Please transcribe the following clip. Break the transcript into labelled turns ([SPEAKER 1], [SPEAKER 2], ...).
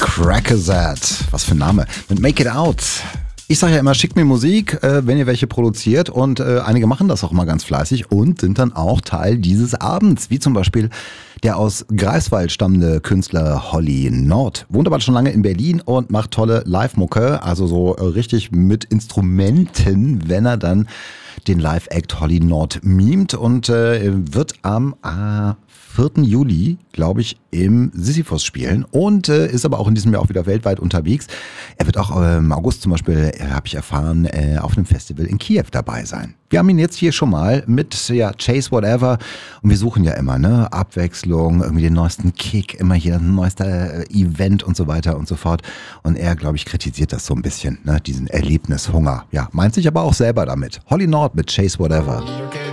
[SPEAKER 1] Crackerzat, was für ein Name, mit Make It Out. Ich sage ja immer, schickt mir Musik, wenn ihr welche produziert und einige machen das auch immer ganz fleißig und sind dann auch Teil dieses Abends, wie zum Beispiel der aus Greifswald stammende Künstler Holly Nord. Wohnt aber schon lange in Berlin und macht tolle Live-Mucke, also so richtig mit Instrumenten, wenn er dann den Live-Act Holly Nord mimt und wird am 4. Juli, glaube ich, im Sisyphos spielen und ist aber auch in diesem Jahr auch wieder weltweit unterwegs. Er wird auch im August zum Beispiel, habe ich erfahren, auf einem Festival in Kiew dabei sein. Wir haben ihn jetzt hier schon mal mit Chase Whatever und wir suchen ja immer Abwechslung, irgendwie den neuesten Kick, immer hier ein neuester Event und so weiter und so fort. Und er, glaube ich, kritisiert das so ein bisschen, diesen Erlebnishunger. Ja, meint sich aber auch selber damit. Holly Nord mit Chase Whatever.
[SPEAKER 2] Okay.